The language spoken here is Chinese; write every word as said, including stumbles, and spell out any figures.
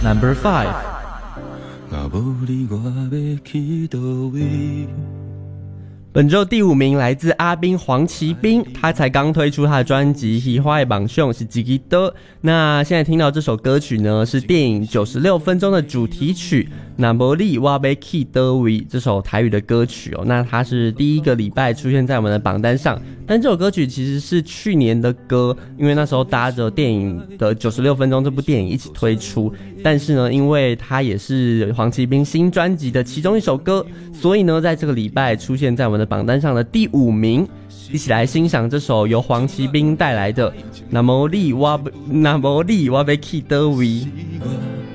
Number five。本周第五名来自阿兵黄奇兵，他才刚推出他的专辑《喜欢的榜兄》是几个的。那现在听到这首歌曲呢，是电影九十六分钟的主题曲《那不里我要去哪位》这首台语的歌曲哦。那它是第一个礼拜出现在我们的榜单上，但这首歌曲其实是去年的歌，因为那时候搭着电影的九十六分钟这部电影一起推出。但是呢，因为它也是黄奇兵新专辑的其中一首歌，所以呢，在这个礼拜出现在我们的榜单上的第五名。一起来欣赏这首由黄奇兵带来的《那么你我那么你我要去哪位》。